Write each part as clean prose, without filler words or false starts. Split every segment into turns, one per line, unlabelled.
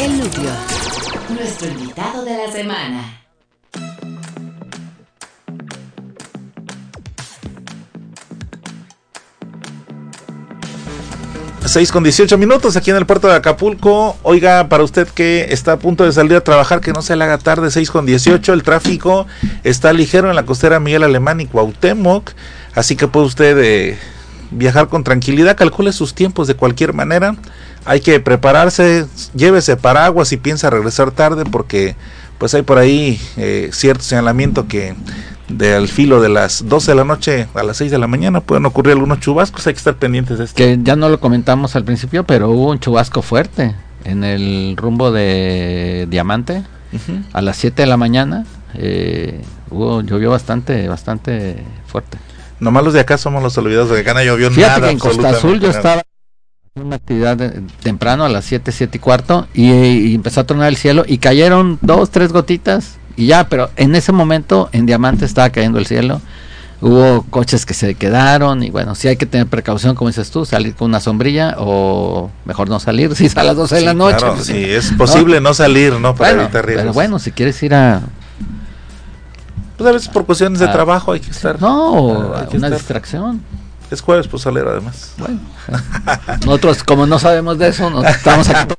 El Núcleo, nuestro invitado de la semana.
6:18 aquí en el puerto de Acapulco. Oiga, para usted que está a punto de salir a trabajar, que no se le haga tarde, 6:18, el tráfico está ligero en la costera Miguel Alemán y Cuauhtémoc, así que puede usted viajar con tranquilidad. Calcule sus tiempos de cualquier manera. Hay que prepararse, llévese paraguas si piensa regresar tarde, porque pues hay por ahí cierto señalamiento que del filo de las 12 de la noche a las 6 de la mañana pueden ocurrir algunos chubascos. Hay que estar pendientes de esto.
Que ya no lo comentamos al principio, pero hubo un chubasco fuerte en el rumbo de Diamante. A las 7 de la mañana llovió bastante fuerte.
Nomás los de acá somos los olvidados, de acá no llovió.
Fíjate
nada.
Que en Costa Azul yo estaba en una actividad temprano a las 7:15 y empezó a tronar el cielo y cayeron 2-3 gotitas y ya, pero en ese momento en Diamante estaba cayendo el cielo, hubo coches que se quedaron y bueno, sí hay que tener precaución, como dices tú, salir con una sombrilla o mejor no salir si es a las 12 de la noche.
Claro, sí, es posible no salir, ¿no? Para evitar riesgos.
Pero bueno, si quieres ir a...
Pues a veces por cuestiones de trabajo hay que estar...
una distracción.
Es jueves pozolero además.
Bueno, nosotros como no sabemos de eso, estamos aquí.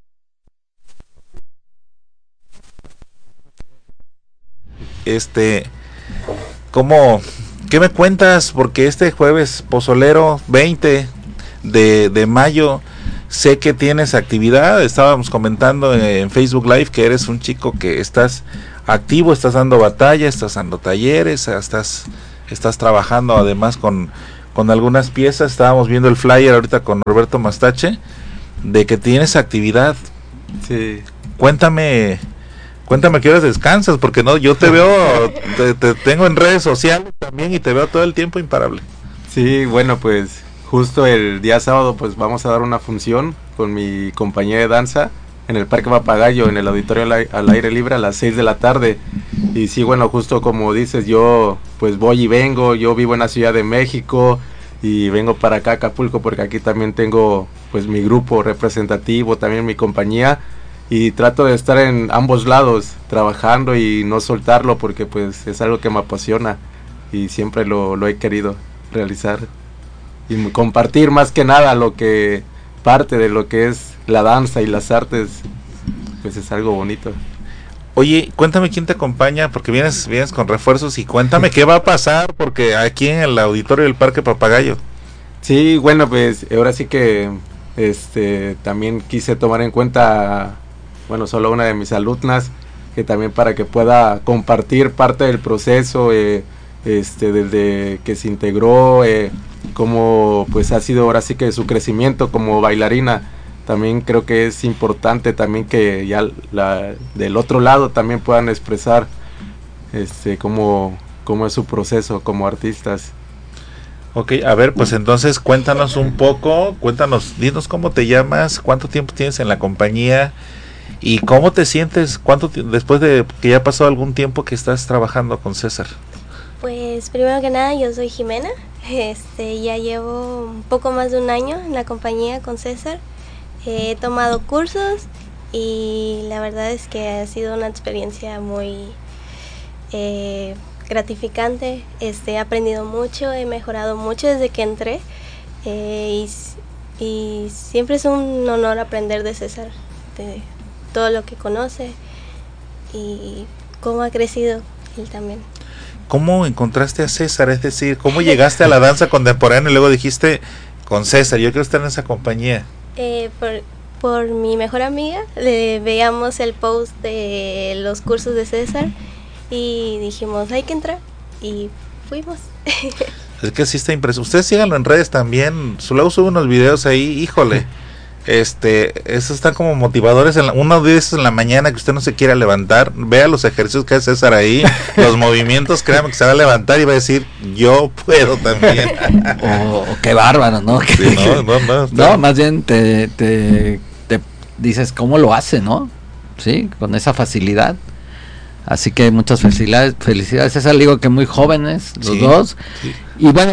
¿Qué me cuentas? Porque este jueves pozolero 20 de mayo, sé que tienes actividad. Estábamos comentando en Facebook Live que eres un chico que estás activo, estás dando batalla, estás dando talleres, estás trabajando además con algunas piezas. Estábamos viendo el flyer ahorita con Roberto Mastache de que tienes actividad.
Sí.
Cuéntame qué horas descansas, porque no, yo te veo, te tengo en redes sociales también y te veo todo el tiempo imparable.
Sí, bueno, pues justo el día sábado pues vamos a dar una función con mi compañía de danza en el Parque Papagayo, en el auditorio al aire libre a las 6 de la tarde. Y sí, bueno, justo como dices, yo pues voy y vengo, yo vivo en la Ciudad de México y vengo para acá, Acapulco, porque aquí también tengo pues mi grupo representativo, también mi compañía, y trato de estar en ambos lados, trabajando y no soltarlo, porque pues es algo que me apasiona y siempre lo he querido realizar y compartir más que nada lo que parte de lo que es la danza y las artes, pues es algo bonito.
Oye, cuéntame quién te acompaña, porque vienes con refuerzos, y cuéntame qué va a pasar, porque aquí en el auditorio del Parque Papagayo.
Sí, bueno, pues ahora sí que también quise tomar en cuenta, bueno, solo una de mis alumnas, que también para que pueda compartir parte del proceso, desde que se integró, como pues ha sido ahora sí que su crecimiento como bailarina. También creo que es importante también que ya del otro lado también puedan expresar cómo es su proceso como artistas.
Ok, a ver, pues entonces cuéntanos un poco, dinos cómo te llamas, cuánto tiempo tienes en la compañía y cómo te sientes, después de que ya pasó algún tiempo que estás trabajando con César.
Pues primero que nada, yo soy Jimena, ya llevo un poco más de un año en la compañía con César. He tomado cursos y la verdad es que ha sido una experiencia muy gratificante. He aprendido mucho, he mejorado mucho desde que entré, y siempre es un honor aprender de César, de todo lo que conoce y cómo ha crecido él también.
¿Cómo encontraste a César? Es decir, ¿cómo llegaste a la danza contemporánea y luego dijiste, con César, yo quiero estar en esa compañía?
Por mi mejor amiga, le veíamos el post de los cursos de César y dijimos, hay que entrar, y fuimos.
Es que sí está impresionante. Ustedes síganlo en redes también, luego sube unos videos ahí, híjole, esos están como motivadores. Uno de esos en la mañana que usted no se quiera levantar, vea los ejercicios que hace César ahí, los movimientos, créame que se va a levantar y va a decir, yo puedo también.
Qué bárbaro, ¿no?
Sí,
no, más bien te dices cómo lo hace, ¿no? Sí, con esa facilidad. Así que muchas felicidades. César, le digo que muy jóvenes los dos. Sí. Y bueno,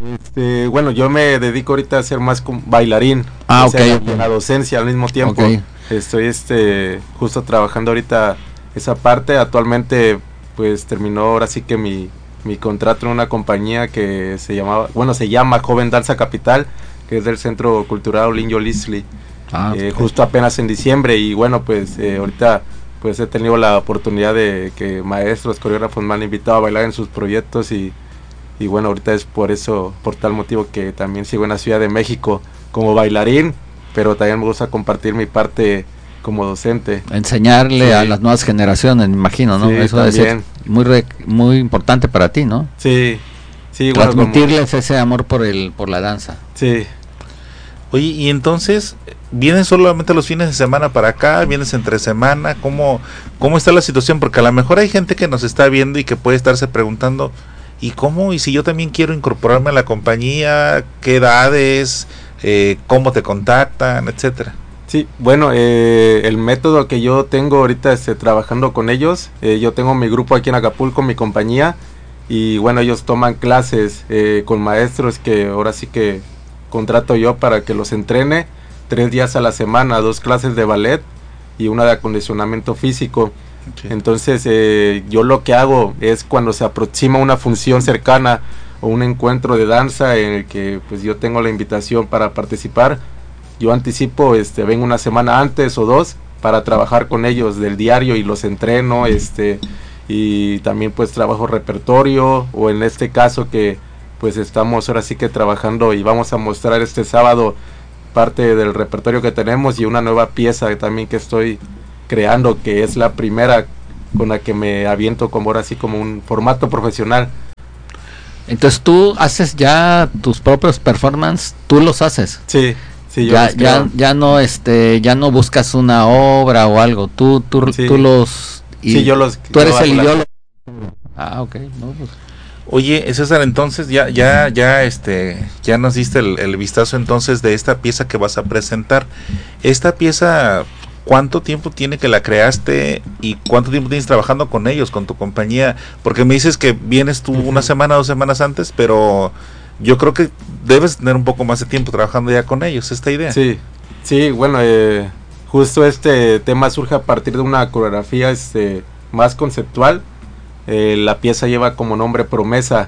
Bueno, yo me dedico ahorita a ser más bailarín,
Ah,
o sea,
ok.
y la docencia al mismo tiempo.
Ok.
Estoy justo trabajando ahorita esa parte. Actualmente pues terminó ahora sí que mi contrato en una compañía que se llama Joven Danza Capital, que es del Centro Cultural Olinjo Lisli. Justo apenas en diciembre, y bueno, pues ahorita pues he tenido la oportunidad de que maestros, coreógrafos me han invitado a bailar en sus proyectos, y bueno, ahorita es por tal motivo que también sigo en la Ciudad de México como bailarín, pero también me gusta compartir mi parte como docente.
Enseñarle
Sí.
a las nuevas generaciones, me imagino, ¿no?
Sí,
Eso debe ser
también.
muy importante para ti, ¿no?
Sí, bueno,
Transmitirles ese amor por la danza.
sí.
Oye, y entonces, ¿vienes solamente los fines de semana para acá? ¿Vienes entre semana? ¿Cómo está la situación? Porque a lo mejor hay gente que nos está viendo y que puede estarse preguntando, ¿y cómo? ¿Y si yo también quiero incorporarme a la compañía? ¿Qué edades? ¿Cómo te contactan? Etcétera.
Sí, bueno, el método que yo tengo ahorita trabajando con ellos, yo tengo mi grupo aquí en Acapulco, mi compañía, y bueno, ellos toman clases con maestros que ahora sí que contrato yo para que los entrene 3 días a la semana, 2 clases de ballet y una de acondicionamiento físico.
Sí.
Entonces yo lo que hago es, cuando se aproxima una función cercana o un encuentro de danza en el que pues yo tengo la invitación para participar, yo anticipo, vengo una semana antes o 2 para trabajar con ellos del diario y los entreno, y también pues trabajo repertorio, o en este caso que pues estamos ahora sí que trabajando y vamos a mostrar este sábado parte del repertorio que tenemos y una nueva pieza también que estoy creando, que es la primera con la que me aviento como ahora sí como un formato profesional.
Entonces tú haces ya tus propios performances, tú los haces.
Sí, yo
ya,
los creo.
ya no buscas una obra o algo,
Sí.
tú los...
Sí, yo los...
Tú eres
yo
el
hago la-
ideólogo. Ah, ok. No, pues,
Oye, César, entonces ya nos diste el vistazo entonces de esta pieza que vas a presentar. Esta pieza, ¿cuánto tiempo tiene que la creaste y cuánto tiempo tienes trabajando con ellos, con tu compañía? Porque me dices que vienes tú una semana, 2 semanas antes, pero yo creo que debes tener un poco más de tiempo trabajando ya con ellos, esta idea.
Sí, bueno, justo este tema surge a partir de una coreografía más conceptual. La pieza lleva como nombre Promesa.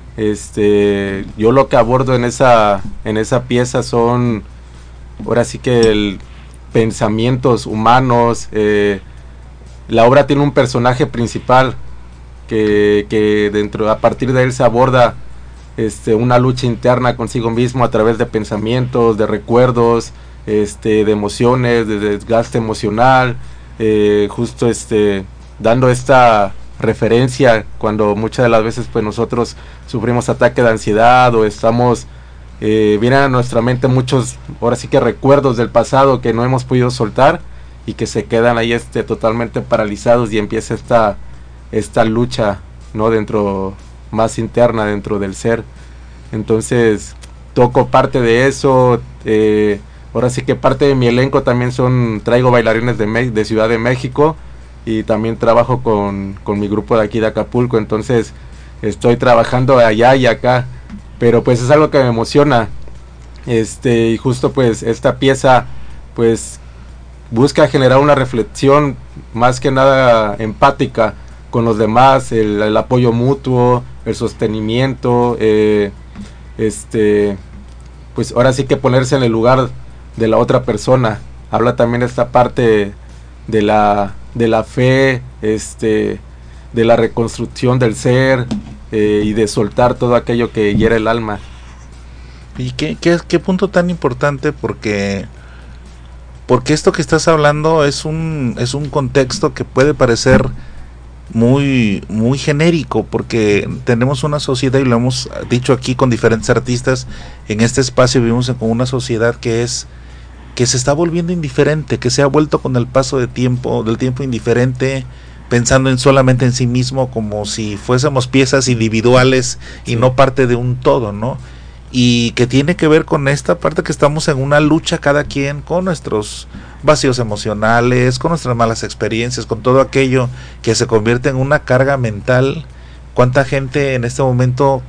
Yo lo que abordo en esa pieza son ahora sí que pensamientos humanos. La obra tiene un personaje principal que a partir de él se aborda una lucha interna consigo mismo a través de pensamientos, de recuerdos, de emociones, de desgaste emocional, justo dando esta referencia cuando muchas de las veces pues nosotros sufrimos ataque de ansiedad o vienen a nuestra mente muchos ahora sí que recuerdos del pasado que no hemos podido soltar y que se quedan ahí totalmente paralizados, y empieza esta lucha, ¿no? Más interna dentro del ser. Entonces toco parte de eso. Ahora sí que parte de mi elenco también traigo bailarines de Ciudad de México, y también trabajo con mi grupo de aquí de Acapulco. Entonces estoy trabajando allá y acá, pero pues es algo que me emociona, y justo pues esta pieza pues busca generar una reflexión más que nada empática con los demás, el apoyo mutuo, el sostenimiento, pues ahora sí que ponerse en el lugar de la otra persona. Habla también esta parte de la fe, de la reconstrucción del ser, y de soltar todo aquello que hiere el alma.
¿Y qué punto tan importante? Porque esto que estás hablando es un contexto que puede parecer muy genérico, porque tenemos una sociedad, y lo hemos dicho aquí con diferentes artistas en este espacio, vivimos con una sociedad que se está volviendo indiferente, que se ha vuelto con el paso del tiempo indiferente, pensando solamente en sí mismo, como si fuésemos piezas individuales y no parte de un todo, ¿no? Y que tiene que ver con esta parte que estamos en una lucha cada quien con nuestros vacíos emocionales, con nuestras malas experiencias, con todo aquello que se convierte en una carga mental. ¿Cuánta gente en este momento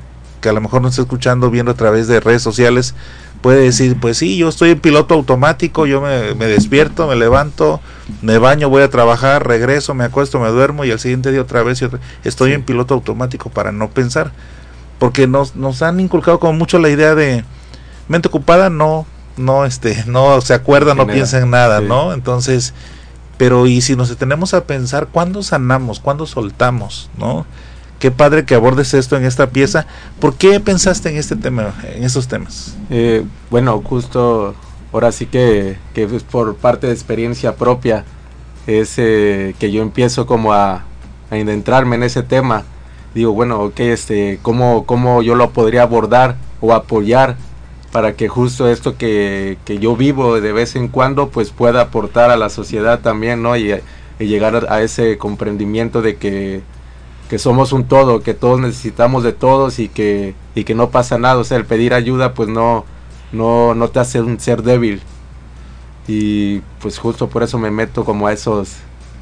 que a lo mejor nos está escuchando, viendo a través de redes sociales, puede decir, pues sí, yo estoy en piloto automático, yo me despierto, me levanto, me baño, voy a trabajar, regreso, me acuesto, me duermo y al siguiente día otra vez estoy en piloto automático para no pensar, porque nos han inculcado como mucho la idea de mente ocupada, no se acuerda, no piensa en nada, sí. ¿No? Entonces, pero y si nos detenemos a pensar, ¿cuándo sanamos? ¿Cuándo soltamos? ¿No? Qué padre que abordes esto en esta pieza. ¿Por qué pensaste en este tema, en estos temas?
Bueno, justo ahora sí que es por parte de experiencia propia, es que yo empiezo como a adentrarme en ese tema. Digo, bueno, ok, ¿cómo yo lo podría abordar o apoyar para que justo esto que yo vivo de vez en cuando, pues pueda aportar a la sociedad también, ¿no? Y llegar a ese comprendimiento de que somos un todo, que todos necesitamos de todos y que no pasa nada. O sea, el pedir ayuda pues no te hace un ser débil, y pues justo por eso me meto como a esos,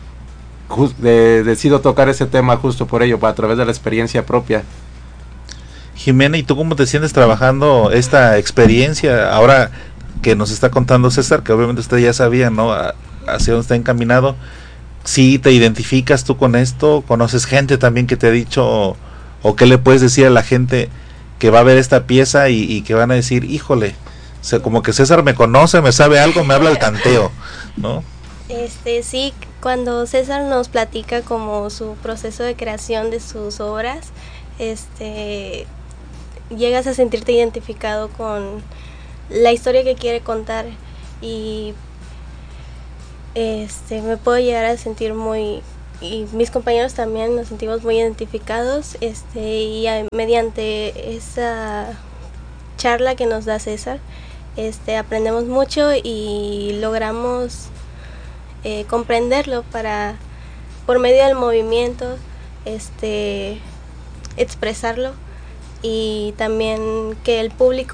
decido tocar ese tema justo por ello, a través de la experiencia propia.
Jimena, ¿y tú cómo te sientes trabajando esta experiencia ahora que nos está contando César, que obviamente usted ya sabía, ¿no?, hacia dónde está encaminado? ¿Sí te identificas tú con esto? ¿Conoces gente también que te ha dicho, o qué le puedes decir a la gente que va a ver esta pieza y que van a decir, híjole, como que César me conoce, me sabe algo, me habla al tanteo, ¿no?
Sí, cuando César nos platica como su proceso de creación de sus obras, llegas a sentirte identificado con la historia que quiere contar, y me puedo llegar a sentir muy, y mis compañeros también nos sentimos muy identificados, y mediante esa charla que nos da César, aprendemos mucho y logramos comprenderlo por medio del movimiento, expresarlo, y también que el público